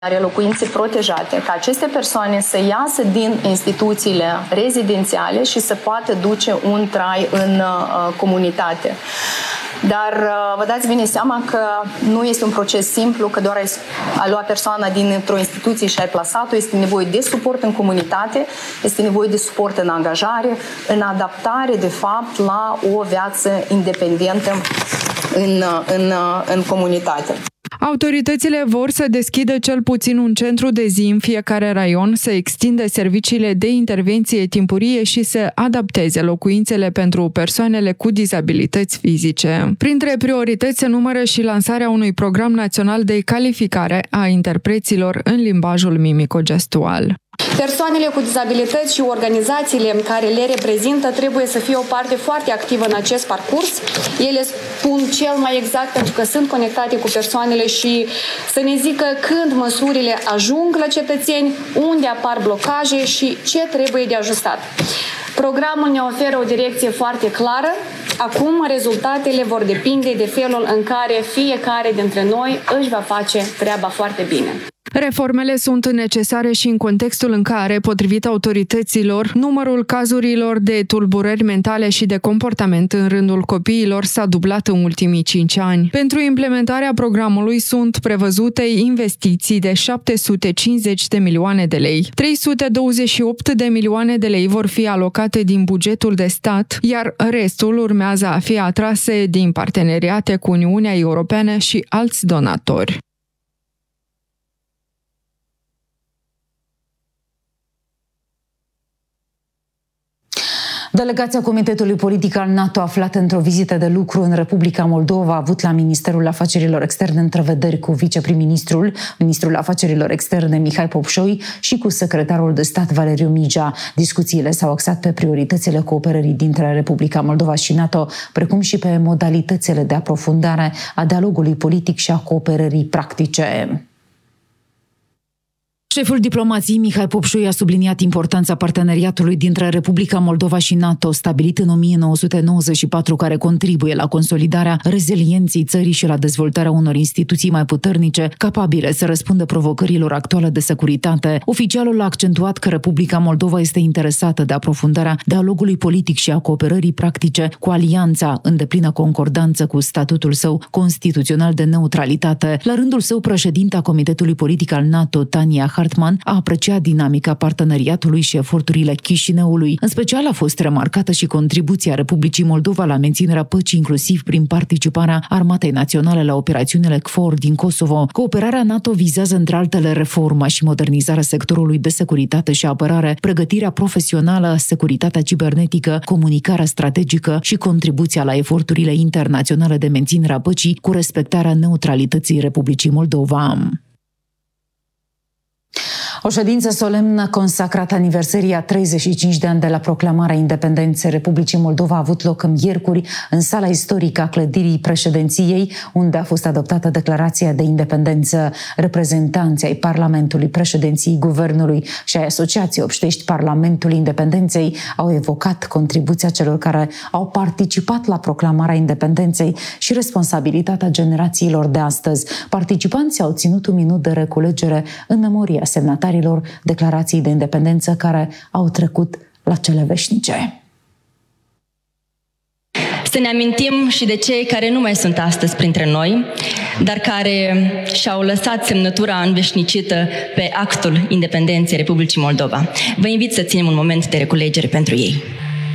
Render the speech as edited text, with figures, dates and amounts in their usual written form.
locuințe protejate, ca aceste persoane să iasă din instituțiile rezidențiale și să poată duce un trai în comunitate. Dar vă dați bine seama că nu este un proces simplu, că doar ai lua persoana dintr-o instituție și ai plasat-o. Este nevoie de suport în comunitate, este nevoie de suport în angajare, în adaptare, de fapt, la o viață independentă în comunitate. Autoritățile vor să deschidă cel puțin un centru de zi în fiecare raion, să extindă serviciile de intervenție timpurie și să adapteze locuințele pentru persoanele cu dizabilități fizice. Printre priorități se numără și lansarea unui program național de calificare a interpreților în limbajul mimico-gestual. Persoanele cu dizabilități și organizațiile care le reprezintă trebuie să fie o parte foarte activă în acest parcurs. Ele spun cel mai exact pentru că sunt conectate cu persoanele și să ne zică când măsurile ajung la cetățeni, unde apar blocaje și ce trebuie de ajustat. Programul ne oferă o direcție foarte clară. Acum rezultatele vor depinde de felul în care fiecare dintre noi își va face treaba foarte bine. Reformele sunt necesare și în contextul în care, potrivit autorităților, numărul cazurilor de tulburări mentale și de comportament în rândul copiilor s-a dublat în ultimii 5 ani. Pentru implementarea programului sunt prevăzute investiții de 750 de milioane de lei. 328 de milioane de lei vor fi alocate din bugetul de stat, iar restul urmează a fi atrase din parteneriate cu Uniunea Europeană și alți donatori. Delegația Comitetului Politic al NATO, aflată într-o vizită de lucru în Republica Moldova, a avut la Ministerul Afacerilor Externe întrevederi cu ministrul Afacerilor Externe Mihai Popșoi și cu secretarul de stat Valeriu Mijea. Discuțiile s-au axat pe prioritățile cooperării dintre Republica Moldova și NATO, precum și pe modalitățile de aprofundare a dialogului politic și a cooperării practice. Șeful diplomației Mihai Popșoi a subliniat importanța parteneriatului dintre Republica Moldova și NATO, stabilit în 1994, care contribuie la consolidarea rezilienței țării și la dezvoltarea unor instituții mai puternice, capabile să răspundă provocărilor actuale de securitate. Oficialul a accentuat că Republica Moldova este interesată de aprofundarea dialogului politic și a cooperării practice cu alianța, în deplină concordanță cu statutul său constituțional de neutralitate. La rândul său, președinta Comitetului Politic al NATO, Tania Hartman, a apreciat dinamica parteneriatului și eforturile Chișinăului. În special a fost remarcată și contribuția Republicii Moldova la menținerea păcii, inclusiv prin participarea Armatei Naționale la operațiunile KFOR din Kosovo. Cooperarea NATO vizează, între altele, reforma și modernizarea sectorului de securitate și apărare, pregătirea profesională, securitatea cibernetică, comunicarea strategică și contribuția la eforturile internaționale de menținere a păcii cu respectarea neutralității Republicii Moldova. O ședință solemnă consacrată aniversării a 35 de ani de la proclamarea independenței Republicii Moldova a avut loc miercuri în sala istorică a clădirii președinției, unde a fost adoptată declarația de independență. Reprezentanții ai Parlamentului, președinției, Guvernului și ai Asociației Obștești Parlamentului Independenței au evocat contribuția celor care au participat la proclamarea independenței și responsabilitatea generațiilor de astăzi. Participanții au ținut un minut de reculegere în memoria semnatarilor declarației de independență care au trecut la cele veșnice. Să ne amintim și de cei care nu mai sunt astăzi printre noi, dar care și-au lăsat semnătura înveșnicită pe actul independenței Republicii Moldova. Vă invit să ținem un moment de reculegere pentru ei.